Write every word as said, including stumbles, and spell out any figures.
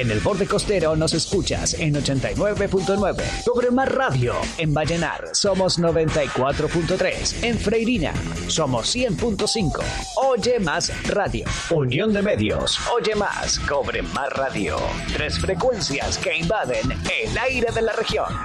En el borde costero nos escuchas en ochenta y nueve punto nueve. Cobre Más Radio. En Vallenar somos noventa y cuatro punto tres. En Freirina somos cien punto cinco. Oye Más Radio. Unión de Medios. Oye Más. Cobre Más Radio. Tres frecuencias que invaden el aire de la región.